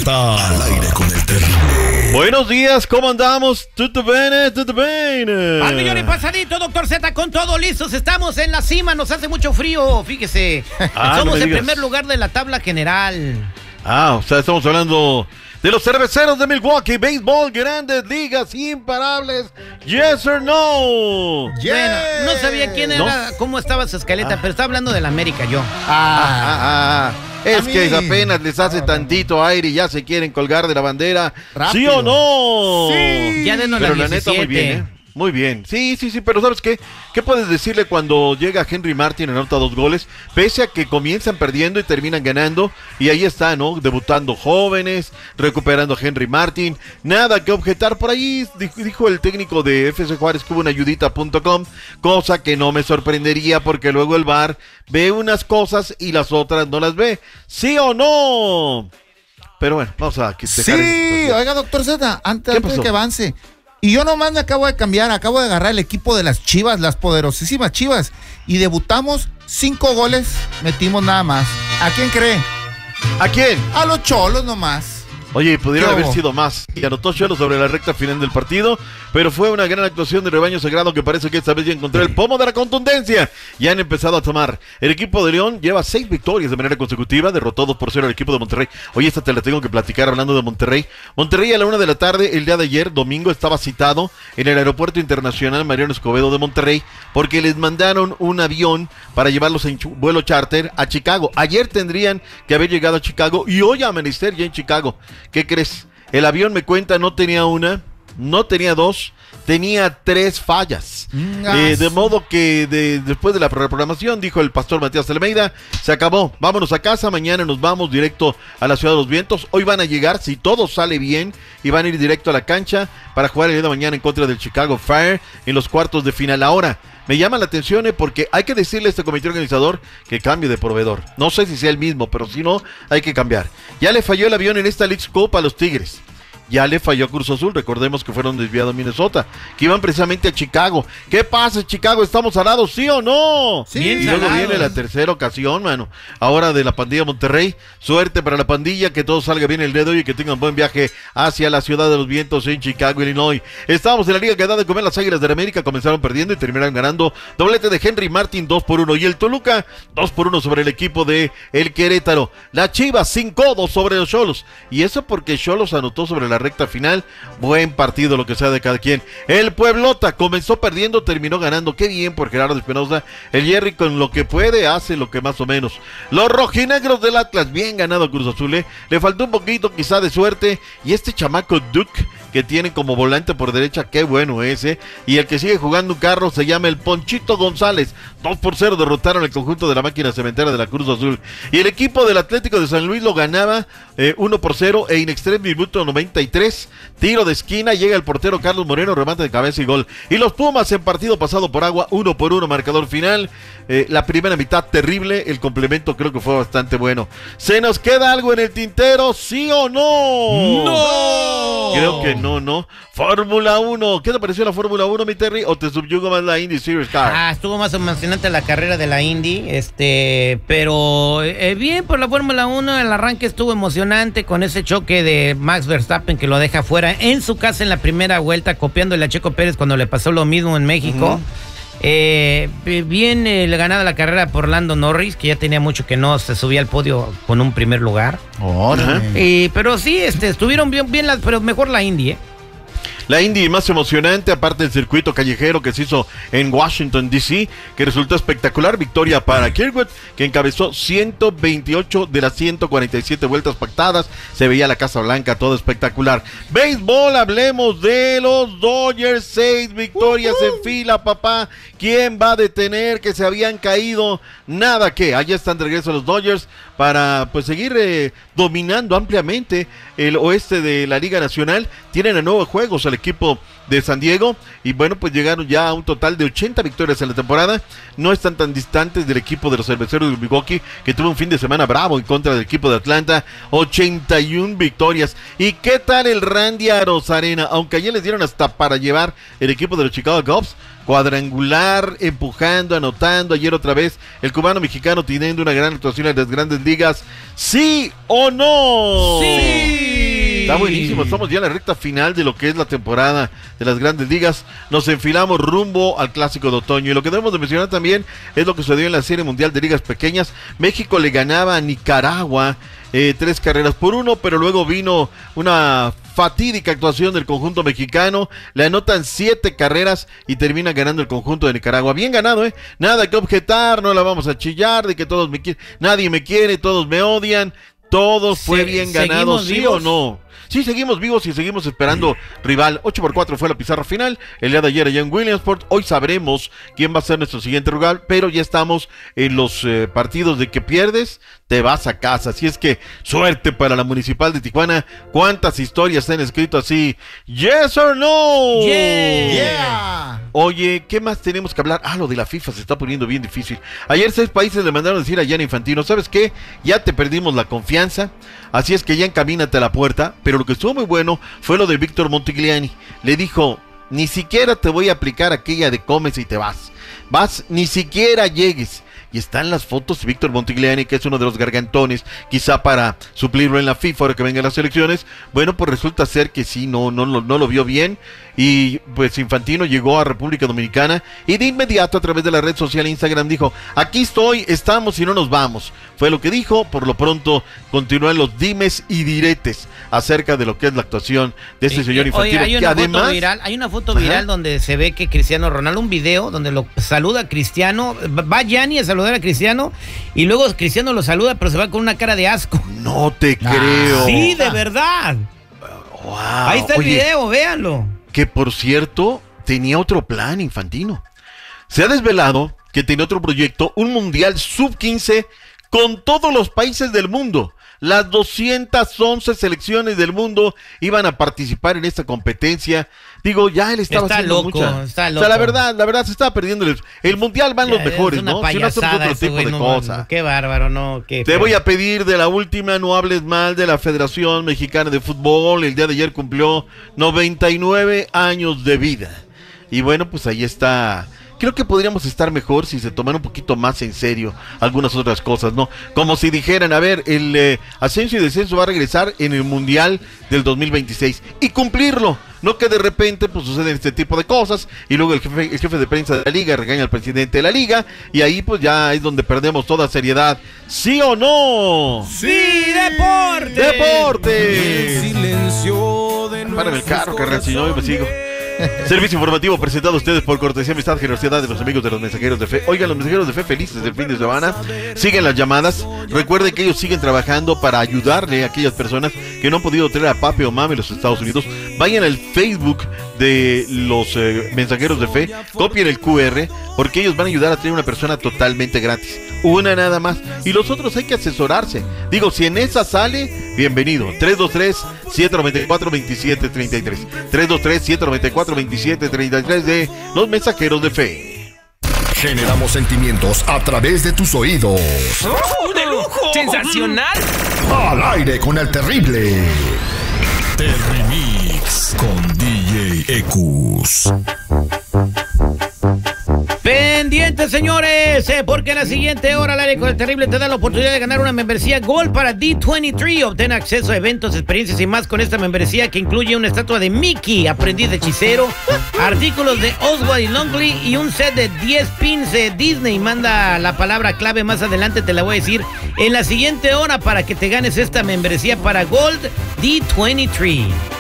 Z al aire con el terrible. Buenos días, ¿cómo andamos? ¿Tutto bene? ¿Tutto bene? Al millón y pasadito, doctor Z, con todo listos. Estamos en la cima, nos hace mucho frío, fíjese. Somos en primer lugar de la tabla general. O sea, estamos hablando de los cerveceros de Milwaukee. Béisbol, grandes ligas, imparables. Yes or no. Yes. Bueno, no sabía quién era, cómo estaba su escaleta, pero está hablando de la América yo. Es que apenas les hace tantito aire y ya se quieren colgar de la bandera. Rápido. ¿Sí o no? Sí. Ya denos la 17. La neta, muy bien, ¿eh? Muy bien. Sí, pero ¿sabes qué? ¿Qué puedes decirle cuando llega Henry Martin, anota 2 goles? Pese a que comienzan perdiendo y terminan ganando. Y ahí está, ¿no? Debutando jóvenes, recuperando a Henry Martin. Nada que objetar por ahí. Dijo el técnico de FC Juárez que hubo una ayudita.com. Cosa que no me sorprendería porque luego el VAR ve unas cosas y las otras no las ve. ¿Sí o no? Pero bueno, vamos a dejar. Sí, oiga, doctor Z, antes de que avance. Y yo nomás me acabo de cambiar, acabo de agarrar el equipo de las Chivas, las poderosísimas Chivas. Y debutamos 5 goles, metimos nada más. ¿A quién cree? ¿A quién? A los Cholos nomás. Oye, pudieron haber sido más. Y anotó Cholos sobre la recta final del partido, pero fue una gran actuación de Rebaño Sagrado que parece que esta vez ya encontró el pomo de la contundencia. Ya han empezado a tomar. El equipo de León lleva 6 victorias de manera consecutiva, derrotó 2-0 al equipo de Monterrey. Oye, esta te la tengo que platicar hablando de Monterrey. Monterrey a la 1 de la tarde, el día de ayer, domingo, estaba citado en el Aeropuerto Internacional Mariano Escobedo de Monterrey porque les mandaron un avión para llevarlos en vuelo charter a Chicago. Ayer tendrían que haber llegado a Chicago y hoy amanecer ya en Chicago. ¿Qué crees? El avión, me cuenta, no tenía una, no tenía dos, tenía 3 fallas. De modo que después de la reprogramación, dijo el pastor Matías Almeida, se acabó, vámonos a casa, mañana nos vamos directo a la Ciudad de los Vientos. Hoy van a llegar, si todo sale bien, y van a ir directo a la cancha para jugar el día de mañana en contra del Chicago Fire en los cuartos de final. Ahora, me llama la atención porque hay que decirle a este comité organizador que cambie de proveedor. No sé si sea el mismo, pero si no, hay que cambiar. Ya le falló el avión en esta Leagues Cup a los Tigres. Ya le falló a Cruz Azul, recordemos que fueron desviados a Minnesota, que iban precisamente a Chicago. ¿Qué pasa, Chicago? ¿Estamos salados, sí o no? Sí, y luego viene la tercera ocasión, mano. Ahora de la pandilla Monterrey. Suerte para la pandilla, que todo salga bien el día de hoy y que tengan buen viaje hacia la Ciudad de los Vientos en Chicago, Illinois. Estábamos en la liga que da de comer. Las Águilas de la América comenzaron perdiendo y terminaron ganando. Doblete de Henry Martin, 2-1. Y el Toluca, 2-1 sobre el equipo de el Querétaro. La Chivas, 5-2 sobre los Xolos. Y eso porque Xolos anotó sobre la recta final. Buen partido, lo que sea de cada quien. El Pueblota comenzó perdiendo, terminó ganando. Qué bien por Gerardo Espinosa. El Jerry, con lo que puede, hace lo que más o menos. Los rojinegros del Atlas, bien ganado Cruz Azul, le faltó un poquito quizá de suerte. Y este chamaco Duke que tiene como volante por derecha, qué bueno ese. Y el que sigue jugando un carro se llama el Ponchito González. 2-0 derrotaron el conjunto de la máquina cementera de la Cruz Azul. Y el equipo del Atlético de San Luis lo ganaba 1-0 e in extremis minuto 93. Tiro de esquina, llega el portero Carlos Moreno, remate de cabeza y gol. Y los Pumas en partido pasado por agua, 1-1 marcador final. La primera mitad terrible, el complemento creo que fue bastante bueno. ¿Se nos queda algo en el tintero, sí o no? ¡No! Creo que no. Fórmula 1, ¿qué te pareció la Fórmula 1, mi Terry? ¿O te subyugo más la Indy Series Car? Estuvo más emocionante la carrera de la Indy, pero bien por la Fórmula 1, el arranque estuvo emocionante con ese choque de Max Verstappen que lo deja fuera en su casa en la primera vuelta, copiándole a Checo Pérez cuando le pasó lo mismo en México. Bien ganada la carrera por Lando Norris, que ya tenía mucho que no se subía al podio con un primer lugar. Pero sí, estuvieron bien pero mejor la Indy, La Indy más emocionante, aparte del circuito callejero que se hizo en Washington, D.C., que resultó espectacular. Victoria para Kirkwood, que encabezó 128 de las 147 vueltas pactadas. Se veía la Casa Blanca, todo espectacular. Béisbol, hablemos de los Dodgers. 6 victorias en fila, papá. ¿Quién va a detener que se habían caído? Nada que, allá están de regreso los Dodgers para pues seguir dominando ampliamente el oeste de la Liga Nacional. Tienen a 9 juegos al equipo de San Diego y bueno, pues llegaron ya a un total de 80 victorias en la temporada. No están tan distantes del equipo de los cerveceros de Milwaukee, que tuvo un fin de semana bravo en contra del equipo de Atlanta. 81 victorias. ¿Y qué tal el Randy Arozarena? Aunque ayer les dieron hasta para llevar el equipo de los Chicago Cubs. Cuadrangular, empujando, anotando. Ayer otra vez el cubano mexicano teniendo una gran actuación en las grandes ligas. ¿Sí o no? ¡Sí! Está buenísimo, estamos ya en la recta final de lo que es la temporada de las Grandes Ligas. Nos enfilamos rumbo al Clásico de Otoño. Y lo que debemos de mencionar también es lo que sucedió en la Serie Mundial de Ligas Pequeñas. México le ganaba a Nicaragua 3-1, pero luego vino una fatídica actuación del conjunto mexicano. Le anotan 7 carreras y termina ganando el conjunto de Nicaragua. Bien ganado, nada que objetar, no la vamos a chillar de que todos me quieren, nadie me quiere, todos me odian. Todo fue bien ganado, ¿sí o no? Sí, seguimos vivos y seguimos esperando rival. 8-4 fue la pizarra final. El día de ayer allá en Williamsport. Hoy sabremos quién va a ser nuestro siguiente rival, pero ya estamos en los partidos de que pierdes, te vas a casa. Así es que suerte para la Municipal de Tijuana. ¿Cuántas historias se han escrito así? Yes or no. Yeah. Oye, ¿qué más tenemos que hablar? Lo de la FIFA se está poniendo bien difícil. Ayer 6 países le mandaron a decir a Gianni Infantino, ¿sabes qué? Ya te perdimos la confianza, así es que ya encamínate a la puerta. Pero lo que estuvo muy bueno fue lo de Víctor Montigliani. Le dijo, ni siquiera te voy a aplicar aquella de comes y te vas. Ni siquiera llegues. Y están las fotos de Víctor Montigliani, que es uno de los gargantones, quizá para suplirlo en la FIFA ahora que vengan las elecciones. Bueno, pues resulta ser que sí, no lo vio bien. Y pues Infantino llegó a República Dominicana y de inmediato a través de la red social Instagram dijo, aquí estoy, estamos y no nos vamos. Fue lo que dijo. Por lo pronto continúan los dimes y diretes acerca de lo que es la actuación de este señor Infantino. Oye, hay una foto viral donde se ve que Cristiano Ronaldo, un video donde lo saluda a Cristiano, va Gianni a saludar a Cristiano y luego Cristiano lo saluda, pero se va con una cara de asco. No te creo. Sí, de verdad. Wow. Ahí está el video, véanlo. Que por cierto, tenía otro plan Infantino. Se ha desvelado que tenía otro proyecto, un mundial sub-15 con todos los países del mundo. Las 211 selecciones del mundo iban a participar en esta competencia. Digo, ya él estaba haciendo mucha. Está loco. O sea, la verdad se estaba perdiendo. El mundial van los mejores, ¿no? Si no hacemos otro tipo de cosas. Qué bárbaro, ¿no? Te voy a pedir de la última, no hables mal de la Federación Mexicana de Fútbol. El día de ayer cumplió 99 años de vida. Y bueno, pues ahí está. Creo que podríamos estar mejor si se tomaran un poquito más en serio algunas otras cosas, ¿no? Como si dijeran, a ver, el ascenso y descenso va a regresar en el Mundial del 2026 y cumplirlo. No que de repente pues suceden este tipo de cosas y luego el jefe de prensa de la liga regaña al presidente de la liga y ahí pues ya es donde perdemos toda seriedad. ¿Sí o no? ¡Sí, deporte! ¡Deporte! Silencio de párame el carro, carnal, si no yo me sigo. Servicio informativo presentado a ustedes por cortesía, amistad, generosidad de los amigos de los mensajeros de fe. Oigan, los mensajeros de fe felices del fin de semana. Siguen las llamadas. Recuerden que ellos siguen trabajando para ayudarle a aquellas personas que no han podido traer a papi o mami a los Estados Unidos. Vayan al Facebook de los mensajeros de fe, copien el QR, porque ellos van a ayudar a tener una persona totalmente gratis. Una nada más. Y los otros hay que asesorarse. Digo, si en esa sale, bienvenido. 323-794-2733. 323-794-2733 de los mensajeros de fe. Generamos sentimientos a través de tus oídos. ¡Oh, de lujo! ¡Sensacional! Al aire con el terrible. Terrimix con DJ Ecus. Pendientes, señores, porque en la siguiente hora al aire con el terrible te da la oportunidad de ganar una membresía Gold para D23. Obtén acceso a eventos, experiencias y más con esta membresía que incluye una estatua de Mickey, aprendiz de hechicero, artículos de Oswald y Longley y un set de 10 pins de Disney. Manda la palabra clave más adelante, te la voy a decir en la siguiente hora para que te ganes esta membresía para Gold D23.